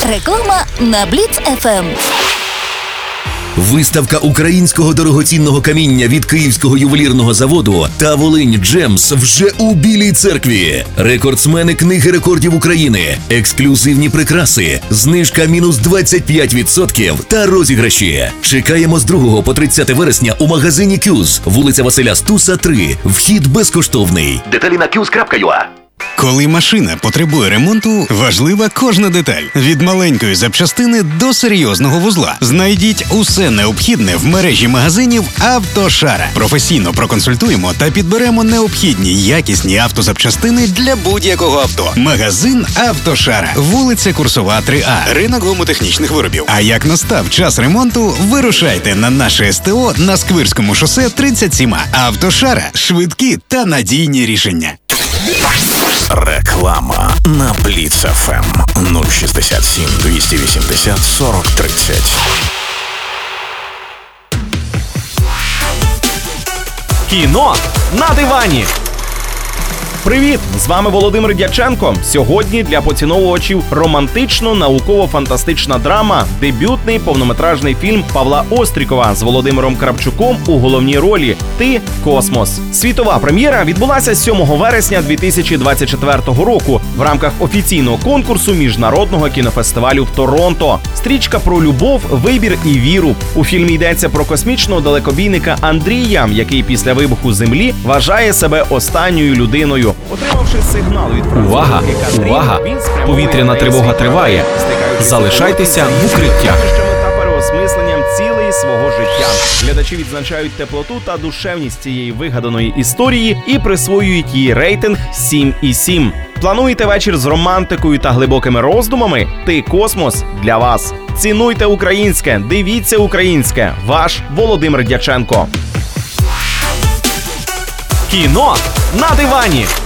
Реклама на Бліц ФМ. Виставка українського дорогоцінного каміння від Київського ювелірного заводу та Волинь Джемс вже у Білій церкві. Рекордсмени книги рекордів України, ексклюзивні прикраси, знижка мінус 25% та розіграші. Чекаємо з 2 по 30 вересня у магазині Кюз, вулиця Василя Стуса, 3. Вхід безкоштовний. Деталі на kuz.ua. Коли машина потребує ремонту, важлива кожна деталь. Від маленької запчастини до серйозного вузла. Знайдіть усе необхідне в мережі магазинів «Автошара». Професійно проконсультуємо та підберемо необхідні якісні автозапчастини для будь-якого авто. Магазин «Автошара». Вулиця Курсова, 3А. Ринок гомотехнічних виробів. А як настав час ремонту, вирушайте на наше СТО на Сквирському шосе 37. «Автошара» – швидкі та надійні рішення. Реклама на Бліц ФМ 067 280 40 30. Кіно на дивані. Привіт! З вами Володимир Дяченко. Сьогодні для поціновувачів романтично-науково-фантастична драма, дебютний повнометражний фільм Павла Острікова з Володимиром Кравчуком у головній ролі «Ти – космос». Світова прем'єра відбулася 7 вересня 2024 року в рамках офіційного конкурсу Міжнародного кінофестивалю в Торонто. Стрічка про любов, вибір і віру. У фільмі йдеться про космічного далекобійника Андрія, який після вибуху Землі вважає себе останньою людиною. Отримавши сигнал від Увага! Увага! Повітряна тривога триває. Залишайтеся в укриттях. Та переосмисленням цілей свого життя. Глядачі відзначають теплоту та душевність цієї вигаданої історії і присвоюють їй рейтинг 7,7. Плануєте вечір з романтикою та глибокими роздумами? «Ти – космос» для вас. Цінуйте українське, дивіться українське. Ваш Володимир Дяченко. Кіно на дивані.